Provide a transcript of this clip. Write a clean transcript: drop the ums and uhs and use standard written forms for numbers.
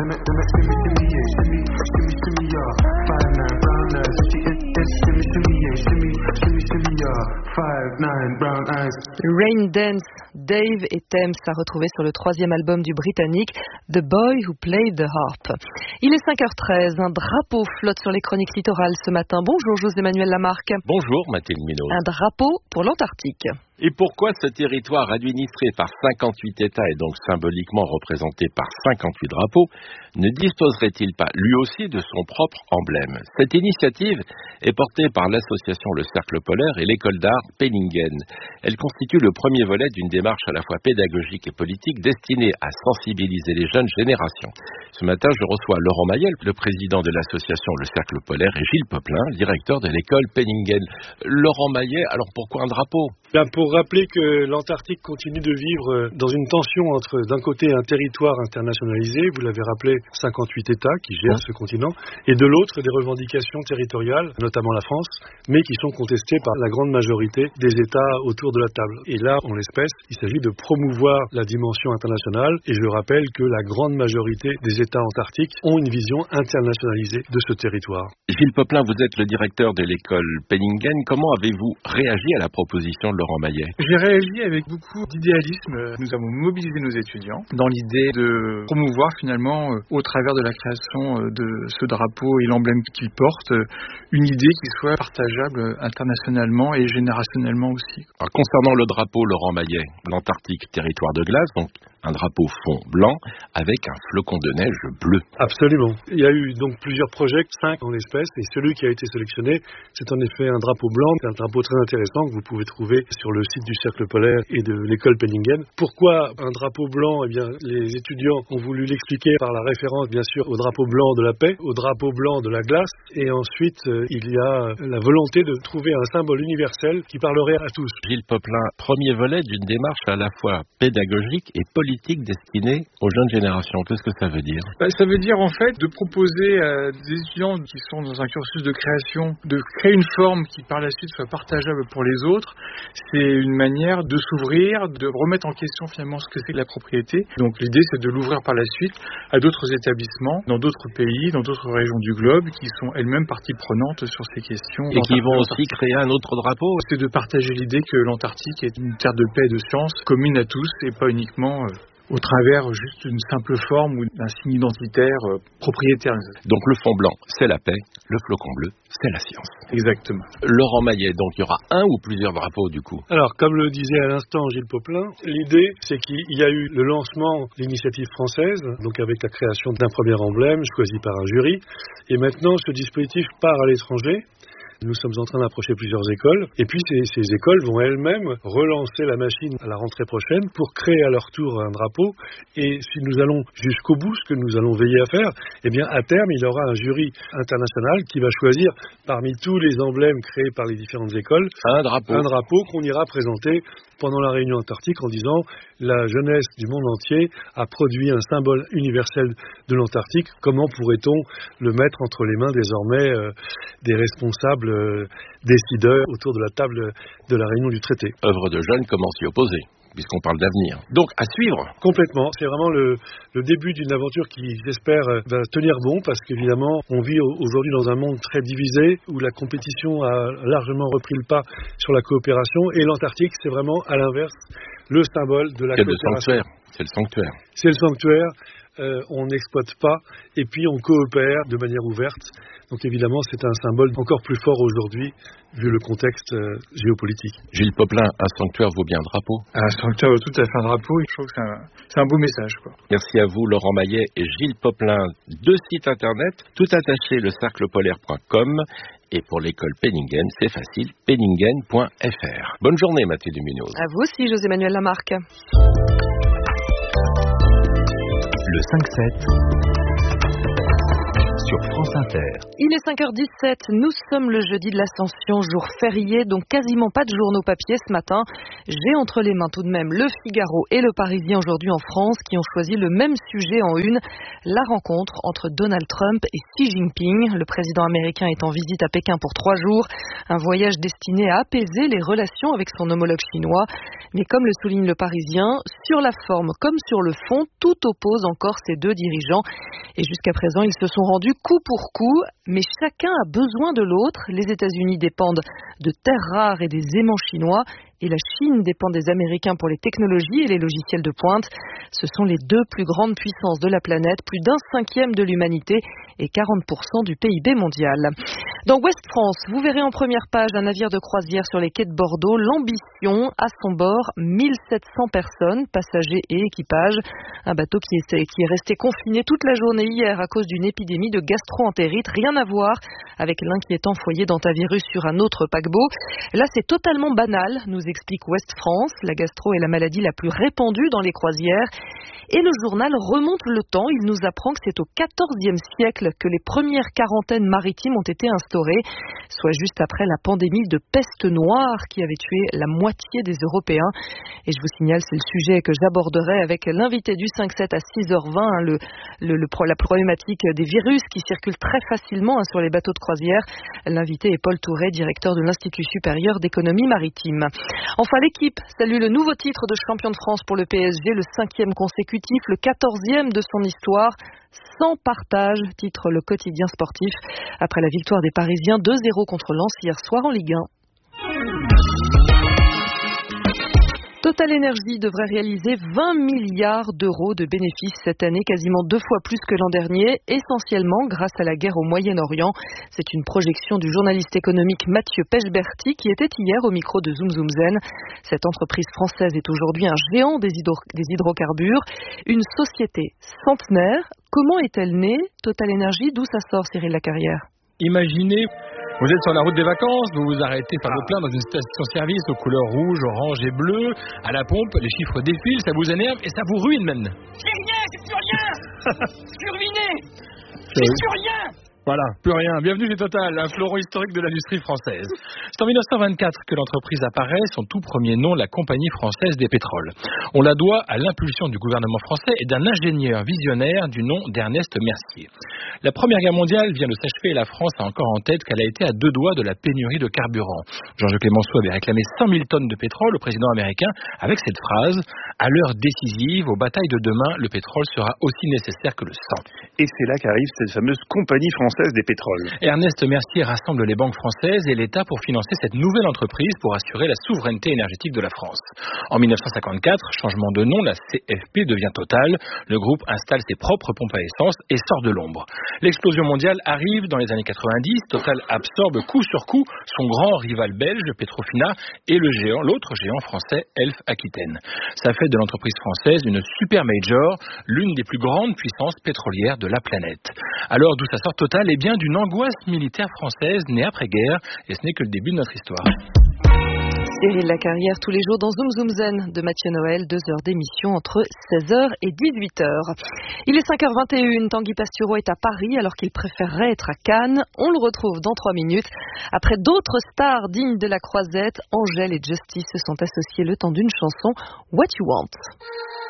Rain Dance, Dave et Thames à retrouver sur le 3e album du Britannique, The Boy Who Played the Harp. Il est 5h13, un drapeau flotte sur les chroniques littorales ce matin. Bonjour José-Emmanuel Lamarque. Bonjour Mathilde Munoz. Un drapeau pour l'Antarctique. Et pourquoi ce territoire administré par 58 États et donc symboliquement représenté par 58 drapeaux ne disposerait-il pas lui aussi de son propre emblème? Cette initiative est portée par l'association Le Cercle Polaire et l'école d'art Penningen. Elle constitue le premier volet d'une démarche à la fois pédagogique et politique destinée à sensibiliser les jeunes générations. Ce matin, je reçois Laurent Mayel, le président de l'association Le Cercle Polaire, et Gilles Poplin, directeur de l'école Penningen. Laurent Mayel, alors pourquoi un drapeau? Pour rappeler que l'Antarctique continue de vivre dans une tension entre, d'un côté, un territoire internationalisé, vous l'avez rappelé, 58 États qui gèrent ce continent, et de l'autre, des revendications territoriales, notamment la France, mais qui sont contestées par la grande majorité des États autour de la table. Et là, en l'espèce, il s'agit de promouvoir la dimension internationale, et je rappelle que la grande majorité des États antarctiques ont une vision internationalisée de ce territoire. Gilles Poplin, vous êtes le directeur de l'école Penningen. Comment avez-vous réagi à la proposition de Laurent Mayet? J'ai réagi avec beaucoup d'idéalisme. Nous avons mobilisé nos étudiants dans l'idée de promouvoir finalement, au travers de la création de ce drapeau et l'emblème qu'il porte, une idée qui soit partageable internationalement et générationnellement aussi. Alors, concernant le drapeau, Laurent Mayet, l'Antarctique, territoire de glace, donc un drapeau fond blanc avec un flocon de neige bleu. Absolument. Il y a eu donc plusieurs projets, 5 en l'espèce, et celui qui a été sélectionné, c'est en effet un drapeau blanc, un drapeau très intéressant que vous pouvez trouver sur le site du Cercle Polaire et de l'école Penningen. Pourquoi un drapeau blanc? Eh bien, les étudiants ont voulu l'expliquer par la référence, bien sûr, au drapeau blanc de la paix, au drapeau blanc de la glace, et ensuite, il y a la volonté de trouver un symbole universel qui parlerait à tous. Gilles Poplin, premier volet d'une démarche à la fois pédagogique et politique destinée aux jeunes générations. Qu'est-ce que ça veut dire? Ça veut dire en fait de proposer à des étudiants qui sont dans un cursus de création de créer une forme qui par la suite soit partageable pour les autres. C'est une manière de s'ouvrir, de remettre en question finalement ce que c'est que la propriété. Donc l'idée c'est de l'ouvrir par la suite à d'autres établissements, dans d'autres pays, dans d'autres régions du globe qui sont elles-mêmes parties prenantes sur ces questions. Et qui vont aussi créer un autre drapeau. C'est de partager l'idée que l'Antarctique est une terre de paix et de science commune à tous et pas uniquement au travers juste d'une simple forme ou d'un signe identitaire propriétaire. Donc le fond blanc, c'est la paix, le flocon bleu, c'est la science. Exactement. Laurent Mayet, donc il y aura un ou plusieurs drapeaux du coup? Alors, comme le disait à l'instant Gilles Poplin, l'idée c'est qu'il y a eu le lancement de l'initiative française, donc avec la création d'un premier emblème choisi par un jury, et maintenant ce dispositif part à l'étranger. Nous sommes en train d'approcher plusieurs écoles et puis ces écoles vont elles-mêmes relancer la machine à la rentrée prochaine pour créer à leur tour un drapeau. Et si nous allons jusqu'au bout, ce que nous allons veiller à faire, eh bien à terme il y aura un jury international qui va choisir parmi tous les emblèmes créés par les différentes écoles un drapeau qu'on ira présenter pendant la réunion antarctique en disant la jeunesse du monde entier a produit un symbole universel de l'Antarctique. Comment pourrait-on le mettre entre les mains désormais des responsables décideurs autour de la table de la réunion du traité? Œuvre de jeunes, comment s'y opposer, puisqu'on parle d'avenir. Donc, à suivre. Complètement. C'est vraiment le début d'une aventure qui, j'espère, va tenir bon, parce qu'évidemment, on vit aujourd'hui dans un monde très divisé, où la compétition a largement repris le pas sur la coopération, et l'Antarctique, c'est vraiment, à l'inverse, le symbole de la coopération. C'est le sanctuaire. C'est le sanctuaire. On n'exploite pas, et puis on coopère de manière ouverte. Donc évidemment, c'est un symbole encore plus fort aujourd'hui, vu le contexte géopolitique. Gilles Poplin, un sanctuaire vaut bien un drapeau? Un sanctuaire vaut tout à fait un drapeau, je trouve que c'est un beau message, quoi. Merci à vous, Laurent Mayet et Gilles Poplin. 2 sites internet, tout attaché, lecerclepolaire.com. Et pour l'école Penningen, c'est facile, penningen.fr. Bonne journée, Mathilde Munoz. À vous aussi, José-Emmanuel Lamarque. Le 5-7 sur France Inter. Il est 5h17, nous sommes le jeudi de l'Ascension, jour férié, donc quasiment pas de journaux papier ce matin. J'ai entre les mains tout de même Le Figaro et Le Parisien aujourd'hui en France qui ont choisi le même sujet en une, la rencontre entre Donald Trump et Xi Jinping. Le président américain est en visite à Pékin pour 3 jours, un voyage destiné à apaiser les relations avec son homologue chinois. Mais comme le souligne Le Parisien, sur la forme comme sur le fond, tout oppose encore ces deux dirigeants. Et jusqu'à présent, ils se sont rendus coup pour coup, mais chacun a besoin de l'autre. Les États-Unis dépendent de terres rares et des aimants chinois, et la Chine dépend des Américains pour les technologies et les logiciels de pointe. Ce sont les deux plus grandes puissances de la planète, plus d'1/5 de l'humanité et 40% du PIB mondial. Dans Ouest France, vous verrez en première page un navire de croisière sur les quais de Bordeaux. L'Ambition, à son bord, 1700 personnes, passagers et équipage. Un bateau qui est resté confiné toute la journée hier à cause d'une épidémie de gastro-entérite. Rien à voir avec l'inquiétant foyer d'hantavirus sur un autre paquebot. Là, c'est totalement banal, nous explique Ouest France. La gastro est la maladie la plus répandue dans les croisières. Et le journal remonte le temps. Il nous apprend que c'est au XIVe siècle que les premières quarantaines maritimes ont été instaurées, soit juste après la pandémie de peste noire qui avait tué la moitié des Européens. Et je vous signale, c'est le sujet que j'aborderai avec l'invité du 5-7 à 6h20, la problématique des virus qui circulent très facilement sur les bateaux de croisière. L'invité est Paul Touret, directeur de l'Institut supérieur d'économie maritime. Enfin, l'équipe salue le nouveau titre de champion de France pour le PSG, le 5e consécutif, le 14e de son histoire. Sans partage, titre le quotidien sportif, après la victoire des Parisiens 2-0 contre Lens hier soir en Ligue 1. Total Energy devrait réaliser 20 milliards d'euros de bénéfices cette année, quasiment 2 fois plus que l'an dernier, essentiellement grâce à la guerre au Moyen-Orient. C'est une projection du journaliste économique Mathieu Pechberti qui était hier au micro de Zoom Zoom Zen. Cette entreprise française est aujourd'hui un géant des hydrocarbures, une société centenaire. Comment est-elle née, Total Energy? D'où ça sort, Cyril Lacarrière? Imaginez, vous êtes sur la route des vacances, vous vous arrêtez par le plein dans une station-service aux couleurs rouge, orange et bleu. À la pompe, les chiffres défilent, ça vous énerve et ça vous ruine même. J'ai rien, j'ai plus rien. Je suis ruiné. J'ai plus rien. Voilà, plus rien. Bienvenue chez Total, un fleuron historique de l'industrie française. C'est en 1924 que l'entreprise apparaît, son tout premier nom, la Compagnie française des pétroles. On la doit à l'impulsion du gouvernement français et d'un ingénieur visionnaire du nom d'Ernest Mercier. La Première Guerre mondiale vient de s'achever et la France a encore en tête qu'elle a été à 2 doigts de la pénurie de carburant. Jean-Jacques Clemenceau avait réclamé 100 000 tonnes de pétrole au président américain avec cette phrase « À l'heure décisive, aux batailles de demain, le pétrole sera aussi nécessaire que le sang ». Et c'est là qu'arrive cette fameuse Compagnie française des pétroles. Ernest Mercier rassemble les banques françaises et l'État pour financer cette nouvelle entreprise pour assurer la souveraineté énergétique de la France. En 1954, changement de nom, la CFP devient Total. Le groupe installe ses propres pompes à essence et sort de l'ombre. L'explosion mondiale arrive dans les années 90. Total absorbe coup sur coup son grand rival belge, Petrofina, et l'autre géant français, Elf Aquitaine. Ça fait de l'entreprise française une super major, l'une des plus grandes puissances pétrolières de la planète. Alors d'où ça sort Total? Eh bien d'une angoisse militaire française née après-guerre, et ce n'est que le début de notre histoire. Cyril Lacarrière tous les jours dans Zoom Zoom Zen de Mathieu Noël, 2 heures d'émission entre 16h et 18h. Il est 5h21, Tanguy Pastureau est à Paris alors qu'il préférerait être à Cannes. On le retrouve dans 3 minutes. Après d'autres stars dignes de la croisette, Angèle et Justice se sont associés le temps d'une chanson, What You Want.